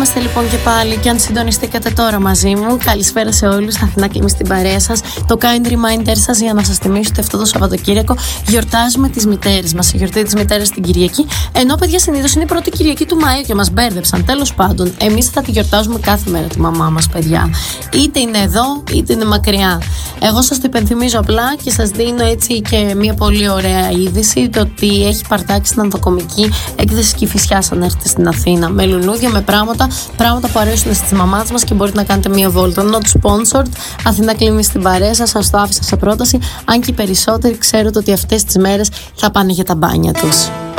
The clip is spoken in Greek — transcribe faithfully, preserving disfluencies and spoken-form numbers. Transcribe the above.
είμαστε λοιπόν και πάλι. Και αν συντονιστήκατε τώρα μαζί μου, καλησπέρα σε όλους. Θα Αθηνά και εμείς στην παρέα σας. Το kind reminder σας για να σας θυμίσω ότι αυτό το Σαββατοκύριακο γιορτάζουμε τις μητέρες μας. Η γιορτή της μητέρας την Κυριακή. Ενώ, παιδιά, συνήθως είναι η πρώτη Κυριακή του Μαΐου και μας μπέρδεψαν. Τέλος πάντων, εμείς θα τη γιορτάζουμε κάθε μέρα τη μαμά μας, παιδιά. Είτε είναι εδώ, είτε είναι μακριά. Εγώ σας το υπενθυμίζω απλά και σας δίνω έτσι και μια πολύ ωραία είδηση. Το ότι έχει παρτάξει στην ανθοκομική έκθεση Κηφισιάς αν έρθετε στην Αθήνα. Με λουλούδια, με πράγματα, πράγματα που αρέσουν στις μαμάδες μας και μπορείτε να κάνετε μια βόλτα. Not sponsored. Αθήνα κλείνει στην παρέα σας. Σας το άφησα σε πρόταση. Αν και οι περισσότεροι ξέρετε ότι αυτές τις μέρες θα πάνε για τα μπάνια τους.